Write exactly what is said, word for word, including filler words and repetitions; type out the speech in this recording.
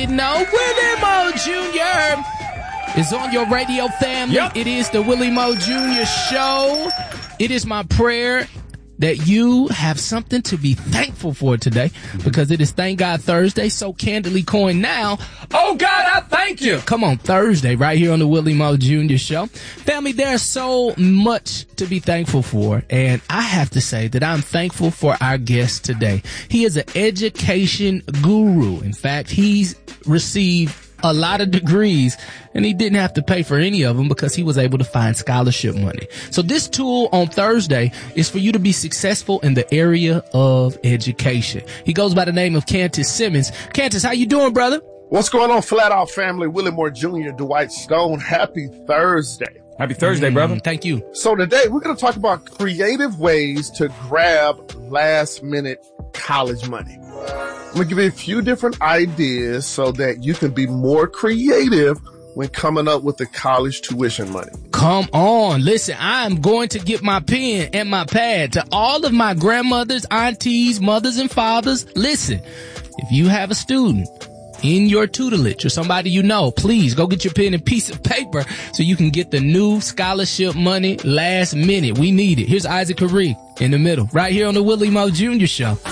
didn't know, Willie Moe Junior is on your radio, family. Yep. It is the Willie Moe Junior Show. It is my prayer that you have something to be thankful for today, because it is Thank God Thursday, so candidly coined now. Oh, God, I thank you. Come on, Thursday, right here on the Willie Moe Junior Show. Family, there's so much to be thankful for, and I have to say that I'm thankful for our guest today. He is an education guru. In fact, he's received a lot of degrees, and he didn't have to pay for any of them because he was able to find scholarship money. So this tool on Thursday is for you to be successful in the area of education. He goes by the name of Cantus Simmons. Cantus, how you doing, brother? What's going on, Flat Out family? Willie Moore Junior, Dwight Stone. Happy Thursday. Happy Thursday, Mm, brother. Thank you. So today we're going to talk about creative ways to grab last minute college money. I'm going to give you a few different ideas so that you can be more creative when coming up with the college tuition money. Come on. Listen, I'm going to get my pen and my pad. To all of my grandmothers, aunties, mothers, and fathers, listen, if you have a student in your tutelage or somebody you know, please go get your pen and piece of paper so you can get the new scholarship money last minute. We need it. Here's Isaac Carree in the middle, right here on the Willie Moe Junior Show.